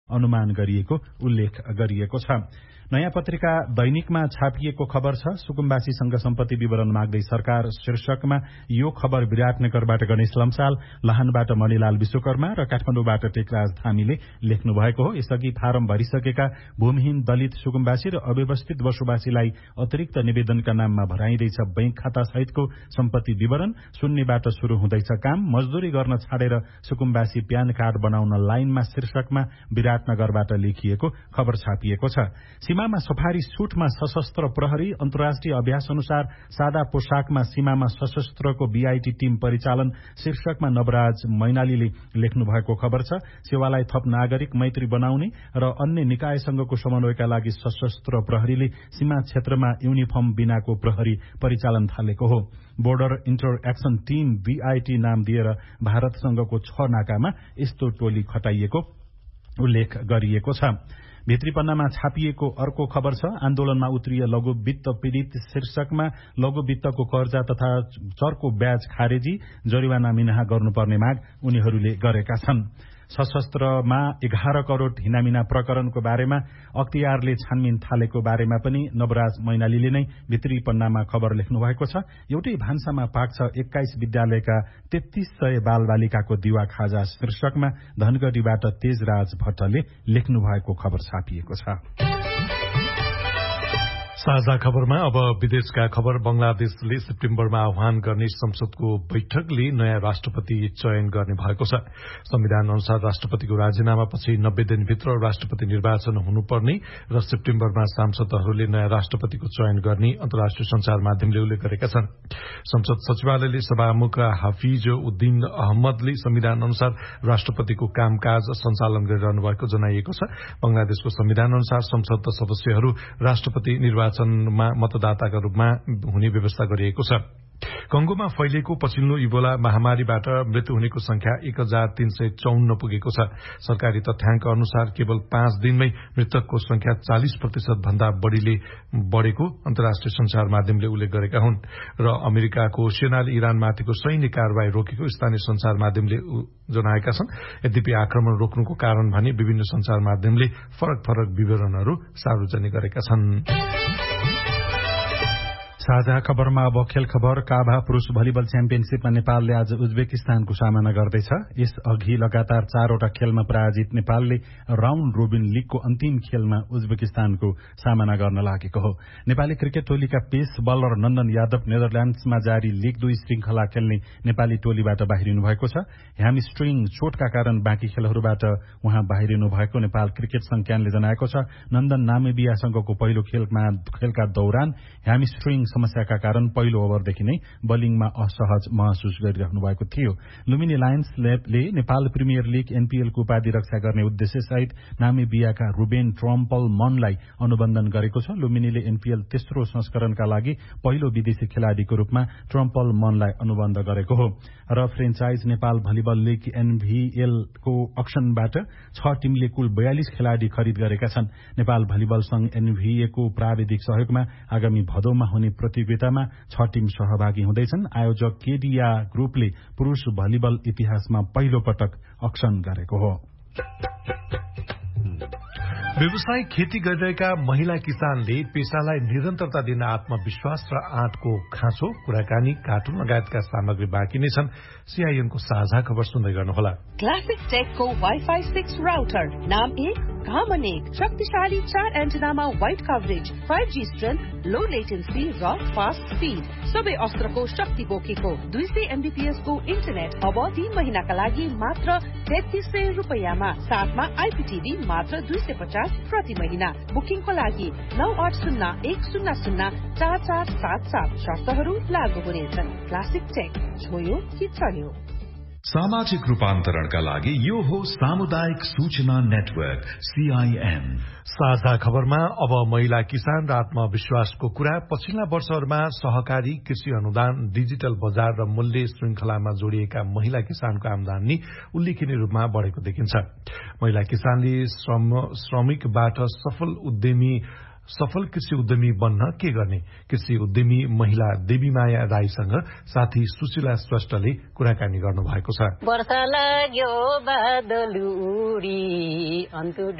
अनुमान गरिएको उल्लेख गरिएको छ। नयाँ पत्रिका दैनिकमा छापिएको खबर छ, सुकुम्बासीसँग सम्पत्ति विवरण माग्दै सरकार शीर्षकमा यो खबर विराटनगरबाट गणेश लम्साल, लाहानबाट मणिलाल विश्वकर्मा र काठमाडौँबाट टेकराज धामीले लेख्नु भएको हो। यसअघि फारम भरिसकेका भूमिहीन दलित सुकुम्बासी र अव्यवस्थित बसोबासीलाई अतिरिक्त निवेदनका नाममा भराइँदैछ बैंक खाता सहितको सम्पत्ति विवरण। शून्यबाट शुरू हुँदैछ काम, मजदूरी गर्न छाडेर सुकुम्बासी प्यान कार्ड बनाउन लाइनमा शीर्षकमा विराटनगरबाट लेखिएको खबर छापिएको छ। सीमामा सफारी सुटमा सशस्त्र प्रहरी, अन्तर्राष्ट्रिय अभ्यास अनुसार सादा पोशाकमा सीमामा सशस्त्रको बीआईटी टीम परिचालन शीर्षकमा नवराज मैनालीले लेख्नु भएको खबर छ। सेवालाई थप नागरिक मैत्री बनाउने र अन्य निकायसँगको समन्वयका लागि सशस्त्र प्रहरीले सीमा क्षेत्रमा युनिफर्म बिनाको प्रहरी परिचालन थालेको हो। Border enter action team BIT नाम दिएर भारतसँगको 6 नाकामा यस्तो टोली खटाइएको उल्लेख गरिएको छ। भित्री पन्नामा छापिएको अर्को खबर छ, आन्दोलनमा उत्रिए लघु वित्त पीड़ित शीर्षकमा लघु वित्तको कर्जा तथा चर्को ब्याज खारेजी, जरिवाना मिनाहा गर्नुपर्ने माग उनीहरूले गरेका छन्। सशस्त्रमा 11 करोड़ हिनामिना प्रकरणको बारेमा अख्तियारले छानबिन थालेको बारेमा पनि नवराज मैनालीले नै भित्री पन्नामा खबर लेख्नु भएको छ। एउटै भान्सामा पाक्छ 21 विद्यालयका 3300 बालबालिकाको दिवा खाजा शीर्षकमा धनगढ़ीबाट तेजराज भट्टले लेख्नु भएको खबर छापिएको छ। साझा खबरमा अब विदेशका खबर। बंगलादेशले सेप्टेम्बरमा आह्वान गर्ने संसदको बैठकले नयाँ राष्ट्रपति चयन गर्ने भएको छ। संविधान अनुसार राष्ट्रपतिको राजीनामापछि 90 दिनभित्र राष्ट्रपति निर्वाचन हुनुपर्ने र सेप्टेम्बरमा सांसदहरूले नयाँ राष्ट्रपतिको चयन गर्ने अन्तर्राष्ट्रिय संचार माध्यमले उल्लेख गरेका छन्। संसद सचिवालयले सभामुख हाफिज उद्दीन अहमदले संविधान अनुसार राष्ट्रपतिको कामकाज सञ्चालन गरिरहनु भएको जनाइएको छ। बंगलादेशको संविधान अनुसार संसद सदस्यहरू राष्ट्रपति निर्वाचनमा मतदाताका रूपमा हुने व्यवस्था गरिएको छ। कंगोमा फैलिएको पछिल्लो इबोला महामारीबाट मृत्यु हुनेको संख्या 1354 पुगेको छ। सरकारी तथ्याङ्क अनुसार केवल 5 दिनमै मृतकको संख्या 40% भन्दा बढ़ीले बढ़ेको अन्तर्राष्ट्रिय संचार माध्यमले उल्लेख गरेका हुन् र अमेरिकाको सेनाले इरानमाथिको सैन्य कारवाही रोकेको स्थानीय संचार माध्यमले जनाएका छन्। यद्यपि आक्रमण रोक्नुको कारण भने विभिन्न संचार माध्यमले फरक विवरणहरू सार्वजनिक गरेका छन्। साझा खबरमा अब खेल खबर। काभा पुरूष भलिबल च्याम्पियनशीपमा नेपालले आज उज्बेकिस्तानको सामना गर्दैछ। यस अघि लगातार 4वटा खेलमा पराजित नेपालले राउण्ड रोबिन लीगको अन्तिम खेलमा उज्बेकिस्तानको सामना गर्न लागेको हो। नेपाली क्रिकेट टोलीका पेस बलर नन्दन यादव नेदरल्याण्ड्समा जारी लीग 2 श्रृंखला खेल्ने नेपाली टोलीबाट बाहिरिनु भएको छ। ह्यामस्ट्रिङ चोटका कारण बाँकी खेलहरूबाट उहाँ बाहिरिनु भएको नेपाल क्रिकेट संज्ञानले जनाएको छ। नन्दन नामिबियासँगको पहिलो खेलका दौरान ह्यामस्ट्रिङ समस्याका कारण पहिलो ओभरदेखि नै बलिङमा असहज महसुस गरिरहनु भएको थियो। लुम्बिनी लायन्सले नेपाल प्रिमियर लीग एनपीएलको उपाधि रक्षा गर्ने उद्देश्यसहित नामिबियाका रुबेन ट्रम्पल मनलाई अनुबन्धन गरेको छ। लुम्बिनीले एनपीएल तेस्रो संस्करणका लागि पहिलो विदेशी खेलाड़ीको रूपमा ट्रम्पल मनलाई अनुबन्ध गरेको हो। र franchise Nepal volleyball league NVL को अक्सनबाट 6 टीमले कुल 42 खेलाड़ी खरिद गरेका छन्। नेपाल भलिबल संघ एनभीए को प्राविधिक सहयोगमा आगामी भदौमा हुने प्रतियोगितामा 6 टीम सहभागी हुँदैछन्। आयोजक केडिया ग्रुपले पुरूष भलिबल इतिहासमा पहिलो पटक अक्सन गरेको हो। व्यवसायिक खेती गरिरहेका महिला किसानले पेसालाई निरन्तरता दिन आत्मविश्वास र आँटको खाँचो, कुराकानी, कार्टुन लगायतका सामग्री बाँकी नै छन्। सीआईएनको साझा खबर सुन्दै गर्नुहोला। क्लासिक टेकको वाइफाई 6 राउटर, नाम 1 काम 1, शक्तिशाली 4 एन्टेनामा वाइड कभरेज, 5G स्ट्रेन्थ, लो लेटेन्सी र फास्ट स्पिड, सबै अस्त्रको शक्ति बोकेको 200 MBPS को इन्टरनेट अब 3 महिनाका लागि मात्र 3300 रुपैयाँमा, साथमा आइपीटीभी मात्र 250 प्रति महिना। बुकिङको लागि 9801004477, शर्तहरू लागू हुनेछन्। क्लासिक टेक, छोयो कि चल्यो। सामाजिक रूपान्तरणका लागि यो हो सामुदायिक सूचना नेटवर्क सीआईएन। साझा खबरमा अब महिला किसान र आत्मविश्वासको कुरा। पछिल्ला वर्षहरूमा सहकारी कृषि अनुदान, डिजिटल बजार र मूल्य श्रृंखलामा जोडिएका महिला किसानको आमदानी उल्लेखनीय रूपमा बढ़ेको देखिन्छ। महिला किसानले श्रमिकबाट सफल कृषि उद्यमी बन्न के गर्ने? कृषि उद्यमी महिला देवीमाया राईसँग साथी सुशीला श्रेष्ठले कुराकानी गर्नु भएको छ। वर्षा लाग्यो बादल उडी